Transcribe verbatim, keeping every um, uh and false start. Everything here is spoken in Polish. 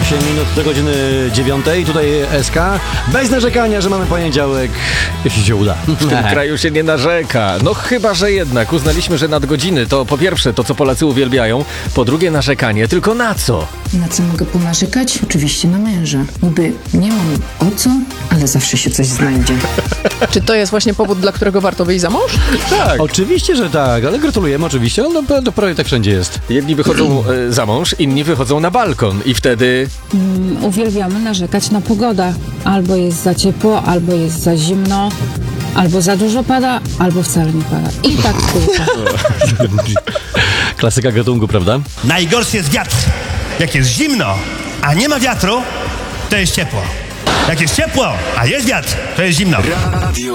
osiem minut do godziny dziewiątej. Tutaj S K. Bez narzekania, że mamy poniedziałek, jeśli się uda. W tym kraju się nie narzeka. No chyba, że jednak uznaliśmy, że nadgodziny to po pierwsze to, co Polacy uwielbiają, po drugie narzekanie. Tylko na co? Na co mogę ponarzekać? Oczywiście na męża. Niby nie mam o co, ale zawsze się coś znajdzie. Czy to jest właśnie powód, dla którego warto wyjść za mąż? Tak. Oczywiście, że tak, ale gratulujemy oczywiście, ale no, to prawie tak wszędzie jest. Jedni wychodzą e, za mąż, inni wychodzą na balkon i wtedy... Mm, uwielbiamy narzekać na pogodę. Albo jest za ciepło, albo jest za zimno, albo za dużo pada, albo wcale nie pada. I tak tylko. Klasyka gatunku, prawda? Najgorszy jest wiatr. Jak jest zimno, a nie ma wiatru, to jest ciepło. Jak jest ciepło, a jest wiatr, to jest zimno. Radio